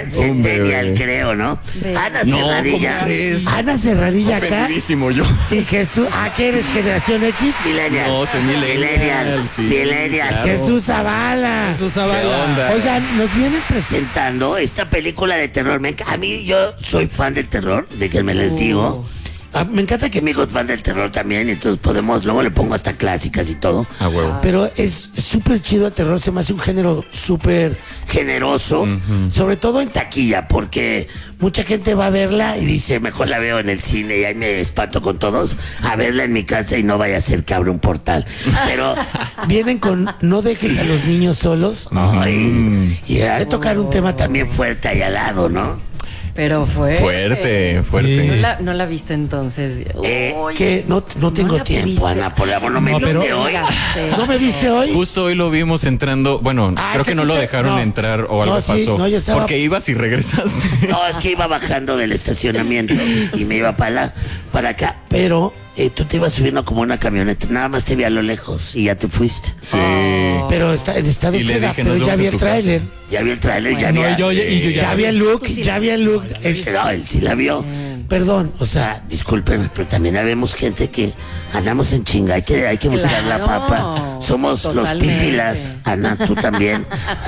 Centennial, creo, ¿no? Ana Serradilla. ¿cómo crees? Ana Serradilla acá. Ofendidísimo yo. Y Jesús, ¿qué eres? ¿Generación X? Millennial. No, soy millennial, sí, Millennial. claro. Jesús Zavala. Jesús ¿Qué Zavala. onda? Oigan, nos vienen presentando esta película de terror. A mí, yo soy fan del terror, de que me les digo. Me encanta que mi hijo es fan del terror también, entonces luego le pongo hasta clásicas y todo. A huevo. Pero es súper chido el terror, se me hace un género súper generoso, sobre todo en taquilla, porque mucha gente va a verla y dice, mejor la veo en el cine y ahí me espanto con todos, a verla en mi casa y no vaya a ser que abra un portal. Pero vienen con no dejes a los niños solos. Ay, y a tocar un tema también fuerte ahí al lado, ¿no? Pero Fuerte. Sí. No la viste entonces. Uy, Que no tengo la tiempo, viste. Ana, por amor, no me No, viste pero- hoy. Dígase. ¿No me viste hoy? Justo hoy lo vimos entrando. Bueno, creo que no lo dejaron entrar o algo No, sí, pasó. no, yo estaba- Porque ibas y regresaste. No, es que iba bajando del estacionamiento y me iba para acá, pero tú te ibas subiendo como una camioneta, nada más te vi a lo lejos y ya te fuiste. Sí. Pero está en estado Y le queda, dije, pero nos ya vemos vi en el tu tráiler. Ya vi el tráiler, ya No, vi. y yo Ya ya vi el look, Tú sí ya vi el look. No, él sí la vio. Perdón, o sea, disculpen, pero también habemos gente que andamos en chinga, hay que buscar la Claro, papa. Somos totalmente. los pipilas. Ana, tú también.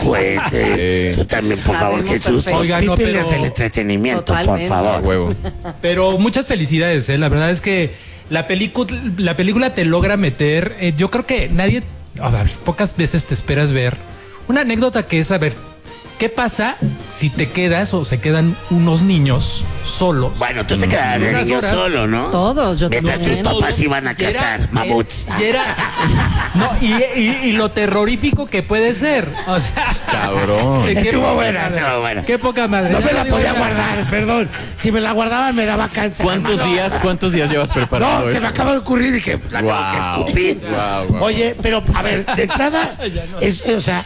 Fuerte. Sí. Tú también, por favor, Sabemos Jesús. perfecto. Los Oiga, no, pipilas pero- del entretenimiento, Totalmente. por A favor. huevo. Pero muchas felicidades, ¿eh? La verdad es que la película te logra meter. Yo creo que nadie, a ver, pocas veces te esperas ver una anécdota que es, a ver, ¿qué pasa si te quedas o se quedan unos niños solos? Bueno, tú te quedas de Unas niño horas. solo, ¿no? Todos, yo Mientras tus también. papás iban a Y era- cazar mamuts. y era- no, y lo terrorífico que puede ser. O sea, Cabrón. qué Estuvo poca buena, madre. estuvo buena. Qué poca madre. No Ya me lo la digo podía ya. guardar, perdón. Si me la guardaban me daba cáncer. ¿Cuántos hermano. días llevas preparado No, eso? se me acaba de ocurrir y dije, la tengo que Guau, escupir. guau. Oye, pero a ver, de entrada, o sea,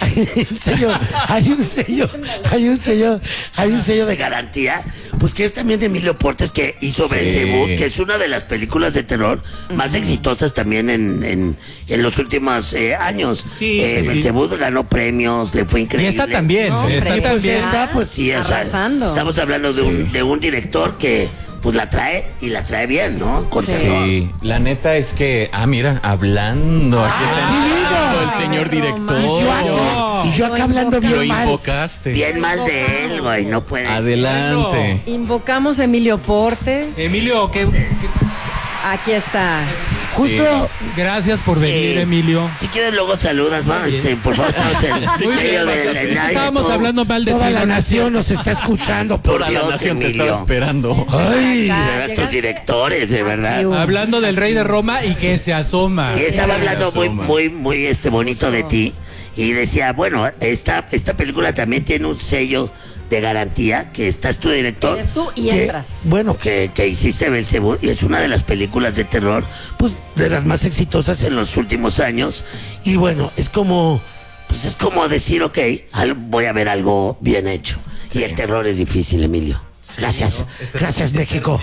hay un sello de garantía, pues que es también de Emilio Portes, que hizo Sí. Belcebú, que es una de las películas de terror más exitosas también en los últimos años. Sí, sí. Belcebú ganó premios, le fue Y increíble. esta también. No, esta hombre, Pues también. esta, pues sí, o sea, Arrasando. estamos hablando de un director que pues la trae y la trae bien, ¿no? Con terror. Sí, la neta es que, mira, hablando, aquí está sí, entrando vino. el señor Y yo director. acá hablando bien Lo mal. invocaste. Bien mal de él, güey, no puede ser. Adelante. Invocamos a Emilio Portes. Emilio, Aquí está. Justo, gracias por Sí. venir, Emilio. si quieres luego saludas, ¿no? Por favor, estamos en Muy medio bien, del aire, estábamos todo- hablando mal de Toda ti, la ¿no? nación nos está escuchando, por Toda Dios, la nación te Emilio. estaba esperando. Ay, de Acá, verdad, estos llegaste. directores, de verdad. Hablando del rey de Roma y que se asoma. Sí, estaba hablando muy, asoma. muy bonito de ti. Y decía, bueno, esta película también tiene un sello de garantía, que estás tu director. Eres tú y que, entras. Bueno, que hiciste Belcebú, y es una de las películas de terror, pues, de las más exitosas en los últimos años. Y bueno, es como decir, ok, voy a ver algo bien hecho. Y el terror es difícil, Emilio. Gracias, gracias, México.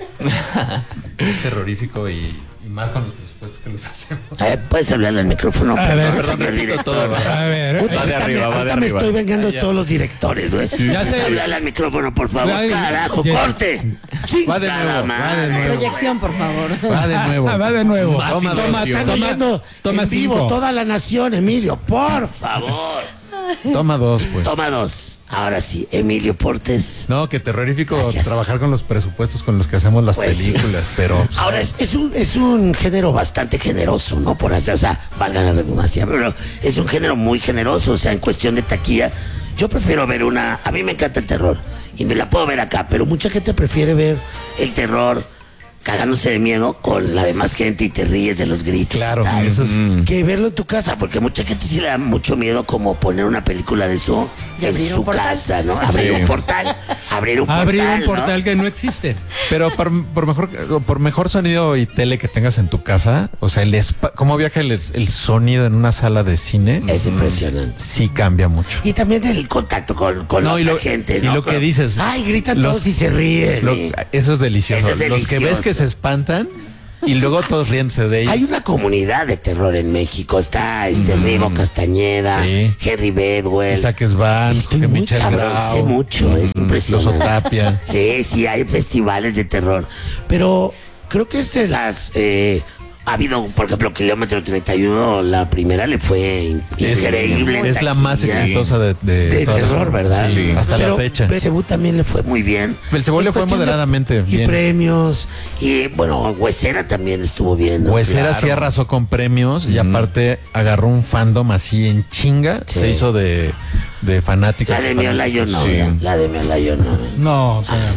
Es terrorífico y más con los presupuestos que los hacemos. Puedes hablarle al micrófono, A ver, perdón, señor director. A ver, Puta, Va de ahorita arriba, va de ahorita me arriba. estoy vengando de todos los directores, güey. Ya sé. Háblale al micrófono, por favor. Ya, Carajo, ya. corte. Va de Chingada nuevo, va de madre. nuevo. Proyección, por favor. Va de nuevo. va de nuevo. Más Toma, situación. Están oyendo toma en vivo 5. toda la nación, Emilio, por favor. Toma dos, pues. Toma 2. Ahora sí, Emilio Portes. No, que terrorífico Gracias. trabajar con los presupuestos con los que hacemos las Pues sí. películas, pero Ahora es un género bastante generoso, ¿no? Por hacer, o sea, valga la redundancia, pero es un género muy generoso, o sea, en cuestión de taquilla. Yo prefiero ver a mí me encanta el terror y me la puedo ver acá, pero mucha gente prefiere ver el terror cagándose de miedo con la demás gente y te ríes de los gritos. claro, y tal, eso es. que verlo en tu casa, porque mucha gente sí le da mucho miedo como poner una película de eso Y en abrir un su portal. casa, ¿no? Abrir Sí. un portal, abrir un Abrir portal, un portal ¿no? que no existe. Pero por mejor sonido y tele que tengas en tu casa, o sea, cómo viaja el sonido en una sala de cine, Es impresionante. sí cambia mucho. Y también el contacto con No, la y lo- gente, y ¿no? lo que dices, Ay, gritan los- todos y se ríen. Eso es delicioso. Eso es Los que ves delicioso. que se espantan, Y luego todos riéndose de ellos. Hay una comunidad de terror en México. Está Rigo Castañeda, Sí. Henry Bedwell. Isaac Svan, Estoy Jorge muy Michel cabrón, Grau. sé mucho, es impresionante. Loso Tapia. Sí, hay festivales de terror. Pero creo que es de las... ha habido, por ejemplo, Kilómetro 31, la primera le fue increíble. en Es la más taquilla. exitosa de De todas las- terror, ¿verdad? Sí, hasta Pero la fecha. Belcebú también le fue muy bien. Belcebú le En fue cuestión de- moderadamente Y bien. premios. Y bueno, Huesera también estuvo bien, ¿no? Huesera Claro. sí arrasó con premios y aparte agarró un fandom así en chinga. Sí. Se hizo de fanáticos. La de y Miola yo no, fanáticos. Sí. ¿verdad? La de Miola yo no. No, o sea,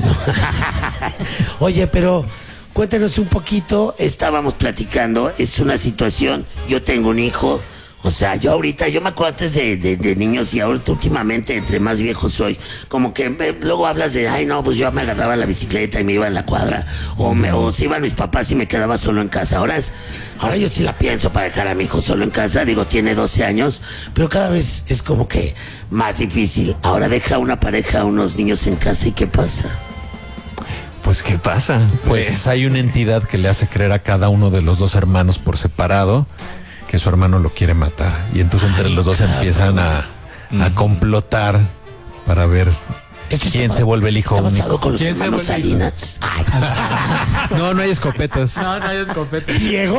Oye, pero cuéntanos un poquito, estábamos platicando, es una situación, yo tengo un hijo, o sea, yo me acuerdo antes de niños y ahorita últimamente, entre más viejo soy, como que luego hablas de, ay no, pues yo me agarraba la bicicleta y me iba en la cuadra, o se iban mis papás y me quedaba solo en casa. Ahora yo sí la pienso para dejar a mi hijo solo en casa, digo, tiene 12 años, pero cada vez es como que más difícil. Ahora deja una pareja, unos niños en casa y ¿qué pasa? Pues, ¿qué pasa? Pues hay una entidad que le hace creer a cada uno de los dos hermanos por separado que su hermano lo quiere matar. Y entonces entre los dos empiezan a complotar para ver Esto quién está- se vuelve el hijo ¿Está basado único. con los ¿Quién se hermanos vuelve el hijo? Salinas? Ay, No hay escopetas. no hay escopeta. Diego.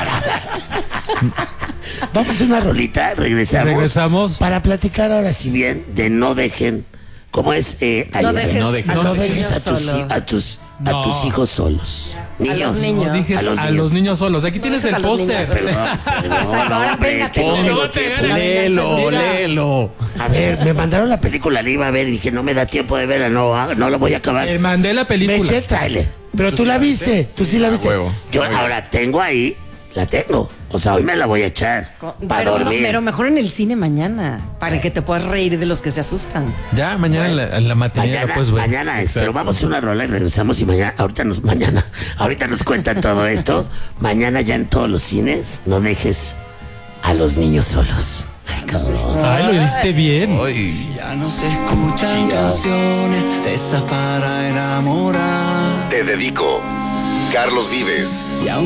Vamos a hacer una rolita, regresamos. Para platicar ahora si bien de no dejen, ¿cómo es? No dejes, no dejes. no dejes niños a tus, solos. a tus hijos solos. Niños. niños. No dijes a los niños solos. Aquí tienes dejes a el los póster. niños Perdón, Exacto, ahora hombre, venga, es que que no no tengo te tiempo. gane. Léelo, léelo. A ver, me mandaron la película, la iba a ver y dije, no me da tiempo de verla, no la voy a acabar. Mandé la Me película. eché el tráiler. Pero tú la viste, tú sí la viste. huevo. Yo ahora tengo ahí, la tengo. O sea, hoy me la voy a echar para dormir. Pero mejor en el cine mañana, para que te puedas reír de los que se asustan. Ya, mañana en la matinee la puedes ver. Mañana es, pero vamos a una rola y regresamos y ahorita nos cuentan todo esto. Mañana ya en todos los cines, no dejes a los niños solos. Ay, cabrón. Ay, lo hiciste bien. Ya no se escuchan canciones de esas para enamorar. Te dedico, Carlos Vives. Y aunque